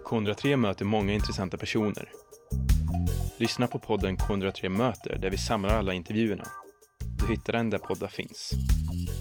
K103 möter många intressanta personer. Lyssna på podden K103 möter där vi samlar alla intervjuerna. Du hittar den där poddar finns.